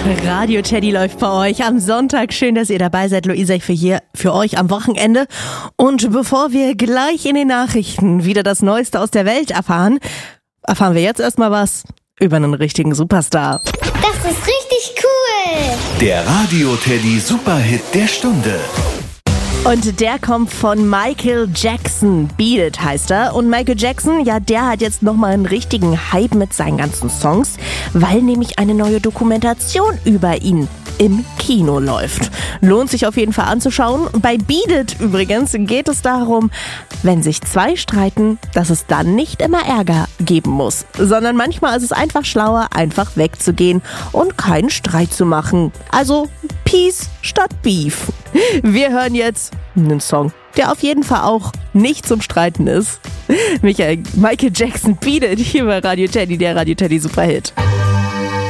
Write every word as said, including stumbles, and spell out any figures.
Radio Teddy läuft bei euch am Sonntag. Schön, dass ihr dabei seid. Luisa, ich für hier für euch am Wochenende. Und bevor wir gleich in den Nachrichten wieder das Neueste aus der Welt erfahren, erfahren wir jetzt erstmal was über einen richtigen Superstar. Das ist richtig cool! Der Radio Teddy Superhit der Stunde. Und der kommt von Michael Jackson. Beat It heißt er. Und Michael Jackson, ja, der hat jetzt nochmal einen richtigen Hype mit seinen ganzen Songs, weil nämlich eine neue Dokumentation über ihn im Kino läuft. Lohnt sich auf jeden Fall anzuschauen. Bei Beat It übrigens geht es darum, wenn sich zwei streiten, dass es dann nicht immer Ärger geben muss, sondern manchmal ist es einfach schlauer, einfach wegzugehen und keinen Streit zu machen. Also Peace statt Beef. Wir hören jetzt einen Song, der auf jeden Fall auch nicht zum Streiten ist. Michael, Michael Jackson, Beat It hier bei Radio Teddy, der Radio Teddy Superhit.